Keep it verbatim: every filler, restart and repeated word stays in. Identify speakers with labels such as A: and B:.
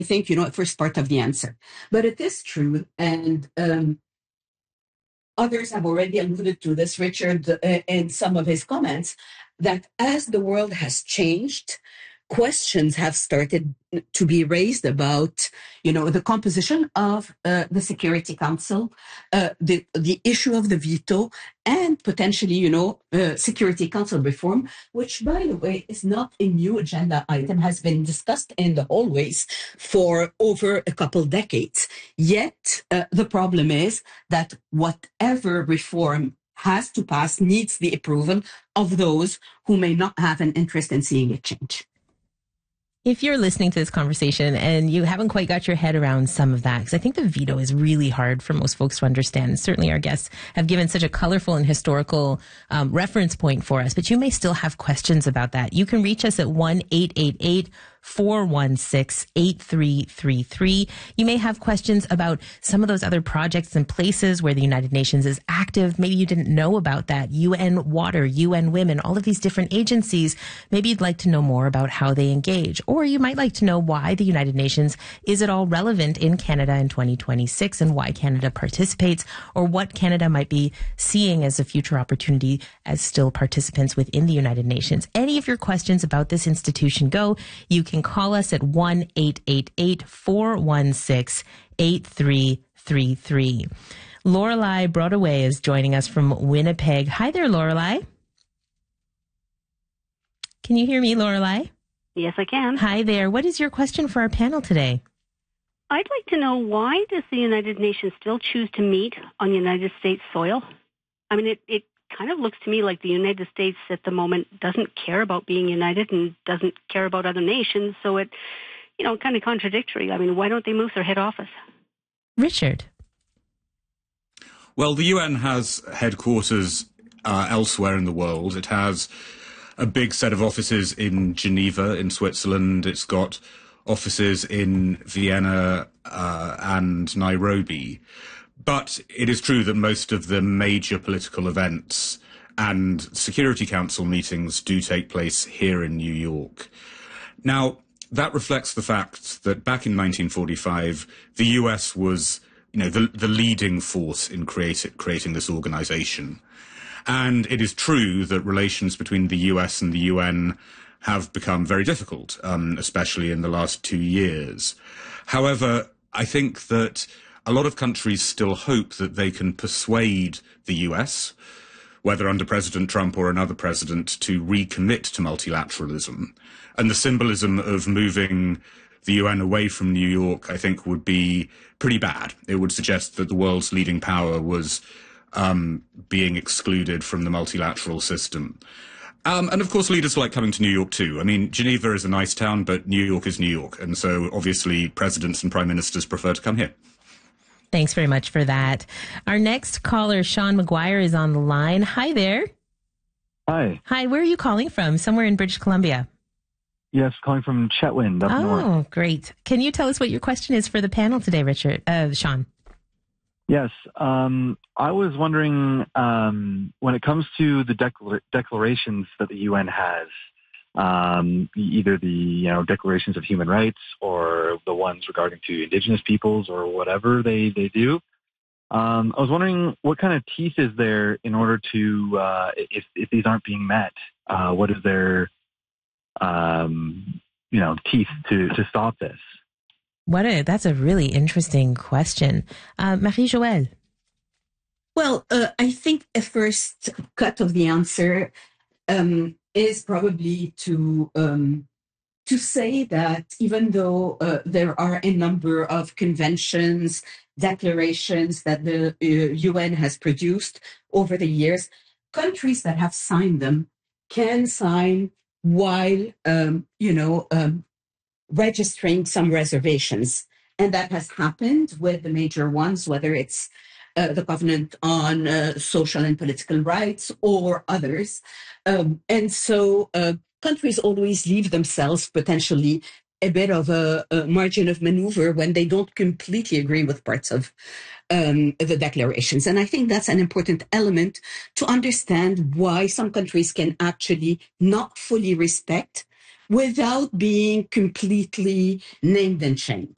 A: I think, you know, first part of the answer. But it is true, and um, others have already alluded to this, Richard, uh, in some of his comments, that as the world has changed, questions have started to be raised about, you know, the composition of uh, the Security Council, uh, the the issue of the veto, and potentially, you know, uh, Security Council reform, which, by the way, is not a new agenda item, has been discussed in the hallways for over a couple decades. Yet uh, the problem is that whatever reform has to pass needs the approval of those who may not have an interest in seeing it change.
B: If you're listening to this conversation and you haven't quite got your head around some of that, because I think the veto is really hard for most folks to understand. Certainly our guests have given such a colorful and historical um, reference point for us, but you may still have questions about that. You can reach us at one eight eight eight four one six eight three three three. You may have questions about some of those other projects and places where the United Nations is active. Maybe you didn't know about that. U N Water, U N Women, all of these different agencies. Maybe you'd like to know more about how they engage. Or you might like to know why the United Nations is at all relevant in Canada in twenty twenty-six and why Canada participates, or what Canada might be seeing as a future opportunity as still participants within the United Nations. Any of your questions about this institution go, you can call us at one eight eight eight four one six eight three three three. Lorelei Broadway is joining us from Winnipeg. Hi there, Lorelei. Can you hear me, Lorelei?
C: Yes, I can.
B: Hi there. What is your question for our panel today?
C: I'd like to know, why does the United Nations still choose to meet on United States soil? I mean, it, it kind of looks to me like the United States at the moment doesn't care about being united and doesn't care about other nations. So it, you know, kind of contradictory. I mean, why don't they move their head office?
B: Richard.
D: Well, the U N has headquarters uh, elsewhere in the world. It has a big set of offices in Geneva, in Switzerland. It's got offices in Vienna uh, and Nairobi. But it is true that most of the major political events and Security Council meetings do take place here in New York. Now, that reflects the fact that back in nineteen forty-five, the U S was, you know, the, the leading force in create, creating this organization. And it is true that relations between the U S and the U N have become very difficult, um, especially in the last two years. However, I think that a lot of countries still hope that they can persuade the U S, whether under President Trump or another president, to recommit to multilateralism. And the symbolism of moving the U N away from New York, I think, would be pretty bad. It would suggest that the world's leading power was um, being excluded from the multilateral system. Um, and of course, leaders like coming to New York too. I mean, Geneva is a nice town, but New York is New York. And so obviously presidents and prime ministers prefer to come here.
B: Thanks very much for that. Our next caller, Sean McGuire, is on the line. Hi there.
E: Hi.
B: Hi, where are you calling from? Somewhere in British Columbia.
E: Yes, calling from Chetwynd up
B: oh,
E: north.
B: Oh, great. Can you tell us what your question is for the panel today, Richard? Uh, Sean.
E: Yes. Um, I was wondering, um, when it comes to the declar- declarations that the U N has, um, either the you know declarations of human rights or the ones regarding to indigenous peoples or whatever they, they do, um, I was wondering what kind of teeth is there in order to, uh, if, if these aren't being met, uh, what is their, um, you know, teeth to, to stop this?
B: What a, that's a really interesting question. Uh, Marie-Joëlle.
A: Well, uh, I think a first cut of the answer um, is probably to um, to say that even though uh, there are a number of conventions, declarations that the uh, U N has produced over the years, countries that have signed them can sign while, um, you know, um, registering some reservations. And that has happened with the major ones, whether it's uh, the Covenant on uh, Social and Political Rights or others. Um, and so uh, countries always leave themselves potentially a bit of a, a margin of maneuver when they don't completely agree with parts of um, the declarations. And I think that's an important element to understand why some countries can actually not fully respect without being completely named and shamed.